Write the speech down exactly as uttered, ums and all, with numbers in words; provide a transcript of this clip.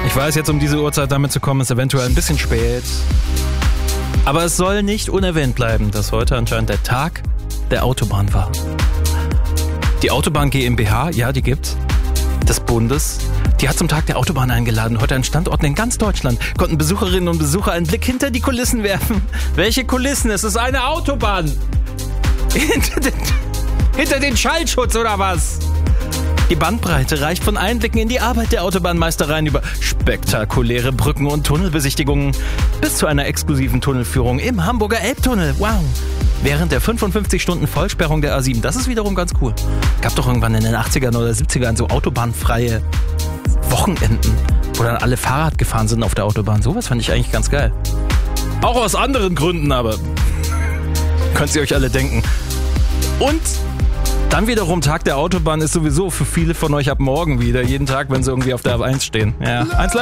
Ich weiß, jetzt um diese Uhrzeit damit zu kommen, ist eventuell ein bisschen spät. Aber es soll nicht unerwähnt bleiben, dass heute anscheinend der Tag der Autobahn war. Die Autobahn GmbH, ja, die gibt's, des Bundes, die hat zum Tag der Autobahn eingeladen. Heute an Standorten in ganz Deutschland konnten Besucherinnen und Besucher einen Blick hinter die Kulissen werfen. Welche Kulissen? Es ist eine Autobahn. Hinter den, hinter den Schallschutz oder was? Die Bandbreite reicht von Einblicken in die Arbeit der Autobahnmeistereien über spektakuläre Brücken- und Tunnelbesichtigungen bis zu einer exklusiven Tunnelführung im Hamburger Elbtunnel. Wow! Während der fünfundfünfzig Stunden Vollsperrung der A sieben. Das ist wiederum ganz cool. Gab doch irgendwann in den achtzigern oder siebzigern so autobahnfreie Wochenenden, wo dann alle Fahrrad gefahren sind auf der Autobahn. Sowas fand ich eigentlich ganz geil. Auch aus anderen Gründen, aber könnt ihr euch alle denken. Und dann wiederum Tag der Autobahn ist sowieso für viele von euch ab morgen wieder. Jeden Tag, wenn sie irgendwie auf der A eins stehen. Ja, eins